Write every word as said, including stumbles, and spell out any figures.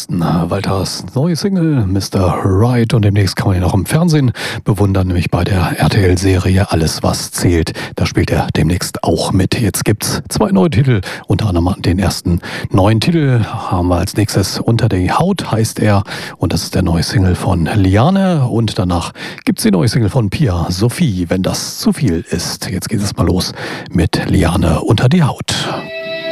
Carsten Walters neue Single Mister Right, und demnächst kann man ihn auch im Fernsehen bewundern, nämlich bei der R T L-Serie Alles, was zählt. Da spielt er demnächst auch mit. Jetzt gibt's zwei neue Titel, unter anderem den ersten neuen Titel haben wir als nächstes Unter die Haut, heißt er, und das ist der neue Single von Liane, und danach gibt's die neue Single von Pia Sophie, Wenn das zu viel ist. Jetzt geht es mal los mit Liane, Unter die Haut.